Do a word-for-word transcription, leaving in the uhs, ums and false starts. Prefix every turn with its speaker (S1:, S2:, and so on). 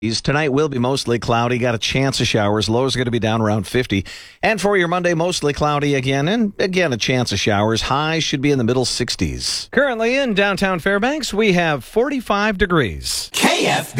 S1: Tonight will be mostly cloudy, got a chance of showers. Lows are going to be down around fifty. And for your Monday, mostly cloudy again, and again a chance of showers. Highs should be in the middle sixties.
S2: Currently in downtown Fairbanks, we have forty-five degrees.
S3: K F B